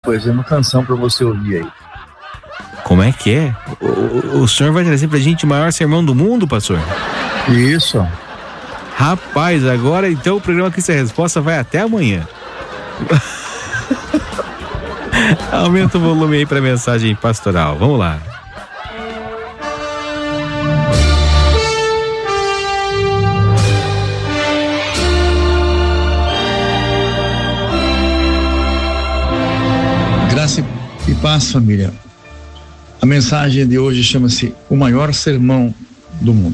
fazendo uma canção para você ouvir aí. Como é que é? O senhor vai trazer pra gente o maior sermão do mundo, pastor? Isso. Rapaz, agora então o programa Cristo é Resposta vai até amanhã. Aumenta o volume aí pra mensagem pastoral. Vamos lá. Graça e paz, família. A mensagem de hoje chama-se O Maior Sermão do Mundo.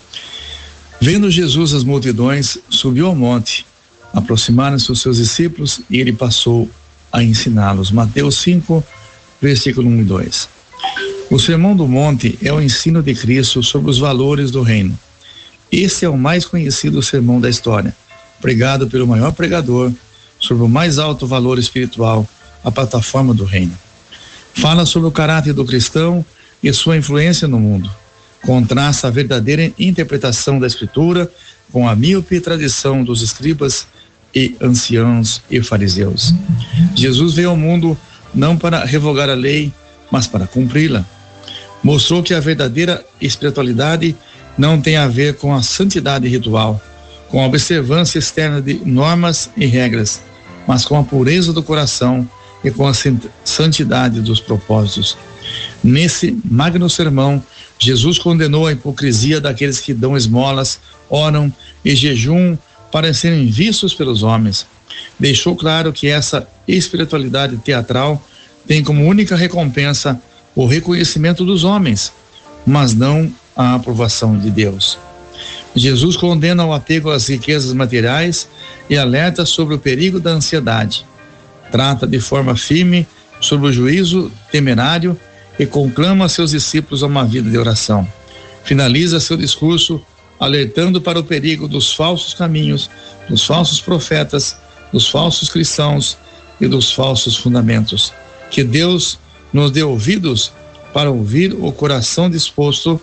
Vendo Jesus as multidões, subiu ao monte, aproximaram-se os seus discípulos e ele passou a ensiná-los. Mateus 5, versículo 1 e 2. O Sermão do Monte é o ensino de Cristo sobre os valores do reino. Esse é o mais conhecido sermão da história, pregado pelo maior pregador sobre o mais alto valor espiritual, a plataforma do reino. Fala sobre o caráter do cristão e sua influência no mundo. Contrasta a verdadeira interpretação da Escritura com a míope tradição dos escribas e anciãos e fariseus. Jesus veio ao mundo não para revogar a lei, mas para cumpri-la. Mostrou que a verdadeira espiritualidade não tem a ver com a santidade ritual, com a observância externa de normas e regras, mas com a pureza do coração e com a santidade dos propósitos. Nesse magno sermão, Jesus condenou a hipocrisia daqueles que dão esmolas, oram e jejuam para serem vistos pelos homens. Deixou claro que essa espiritualidade teatral tem como única recompensa o reconhecimento dos homens, mas não a aprovação de Deus. Jesus condena o apego às riquezas materiais e alerta sobre o perigo da ansiedade. Trata de forma firme sobre o juízo temerário e conclama seus discípulos a uma vida de oração. Finaliza seu discurso alertando para o perigo dos falsos caminhos, dos falsos profetas, dos falsos cristãos e dos falsos fundamentos. Que Deus nos dê ouvidos para ouvir o coração disposto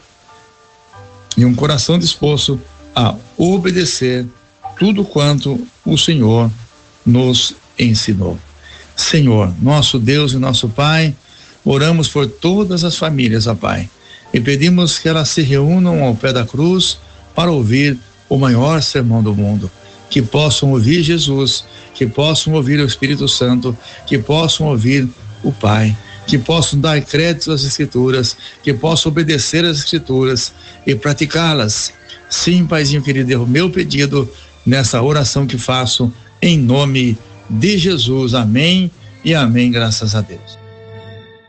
e um coração disposto a obedecer tudo quanto o Senhor nos ensinou. Senhor, nosso Deus e nosso Pai, oramos por todas as famílias, ó Pai, e pedimos que elas se reúnam ao pé da cruz para ouvir o maior sermão do mundo, que possam ouvir Jesus, que possam ouvir o Espírito Santo, que possam ouvir o Pai, que possam dar crédito às Escrituras, que possam obedecer às Escrituras e praticá-las. Sim, Paizinho querido, é o meu pedido nessa oração que faço em nome de Jesus. Amém e amém, graças a Deus.